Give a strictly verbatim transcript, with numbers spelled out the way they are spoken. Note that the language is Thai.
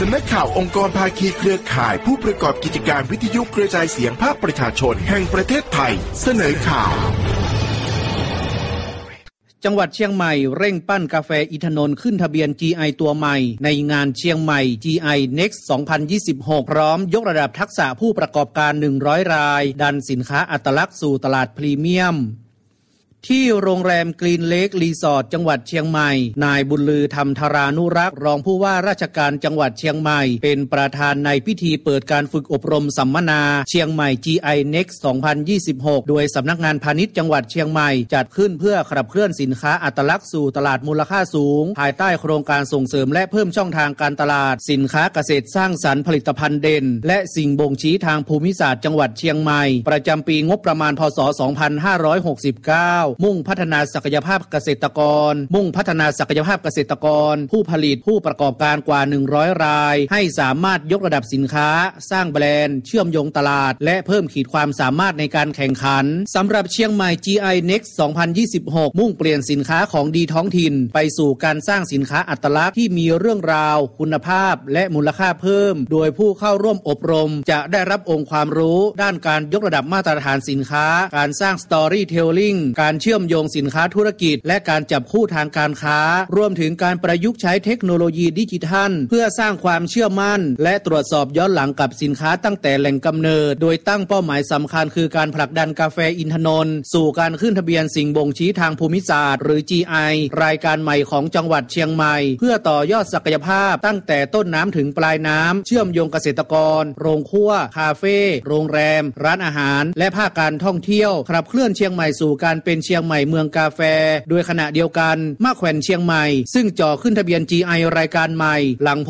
สำนักข่าวองค์กรภาคีเครือข่ายผู้ประกอบกิจการวิทยุกระจายเสียงภาคประชาชนแห่งประเทศไทยเสนอข่าวจังหวัดเชียงใหม่เร่งปั้นกาแฟอิทานนท์ขึ้นทะเบียน จี ไอ ตัวใหม่ในงานเชียงใหม่ จี ไอ Next สองพันยี่สิบหก พร้อมยกระดับทักษะผู้ประกอบการหนึ่งร้อยรายดันสินค้าอัตลักษณ์สู่ตลาดพรีเมียมที่โรงแรมกรีนเลครีสอร์ทจังหวัดเชียงใหม่นายบุญลือธรรมธารานุรักษ์รองผู้ว่าราชการจังหวัดเชียงใหม่เป็นประธานในพิธีเปิดการฝึกอบรมสัมมนาเชียงใหม่ จี ไอ Next สองพันยี่สิบหกโดยสำนักงานพาณิชย์จังหวัดเชียงใหม่จัดขึ้นเพื่อขับเคลื่อนสินค้าอัตลักษณ์สู่ตลาดมูลค่าสูงภายใต้โครงการส่งเสริมและเพิ่มช่องทางการตลาดสินค้าเกษตรสร้างสรรค์ผลิตภัณฑ์เด่นและสิ่งบ่งชี้ทางภูมิศาสตร์จังหวัดเชียงใหม่ประจำปีงบประมาณพ.ศ. สองพันห้าร้อยหกสิบเก้ามุ่งพัฒนาศักยภาพเกษตรกรมุ่งพัฒนาศักยภาพเกษตรกรผู้ผลิตผู้ประกอบการกว่าหนึ่งร้อยรายให้สามารถยกระดับสินค้าสร้างแบรนด์เชื่อมโยงตลาดและเพิ่มขีดความสามารถในการแข่งขันสำหรับเชียงใหม่ จี ไอ Next สองพันยี่สิบหกมุ่งเปลี่ยนสินค้าของดีท้องถิ่นไปสู่การสร้างสินค้าอัตลักษณ์ที่มีเรื่องราวคุณภาพและมูลค่าเพิ่มโดยผู้เข้าร่วมอบรมจะได้รับองค์ความรู้ด้านการยกระดับมาตรฐานสินค้าการสร้าง Storytelling การเชื่อมโยงสินค้าธุรกิจและการจับคู่ทางการค้ารวมถึงการประยุกต์ใช้เทคโนโลยีดิจิทัลเพื่อสร้างความเชื่อมั่นและตรวจสอบย้อนหลังกับสินค้าตั้งแต่แหล่งกำเนิดโดยตั้งเป้าหมายสำคัญคือการผลักดันกาแฟอินทนนท์สู่การขึ้นทะเบียนสิ่งบ่งชี้ทางภูมิศาสตร์หรือ จี ไอ รายการใหม่ของจังหวัดเชียงใหม่เพื่อต่อยอดศักยภาพตั้งแต่ต้นน้ำถึงปลายน้ำเชื่อมโยงเกษตรกรโรงครัวคาเฟ่โรงแรมร้านอาหารและภาคการท่องเที่ยวขับเคลื่อนเชียงใหม่สู่การเป็นเชียงใหม่เมืองกาแฟโดยขณะเดียวกันมะแขวนเชียงใหม่ซึ่งจ่อขึ้นทะเบียน จี ไอ รายการใหม่หลัง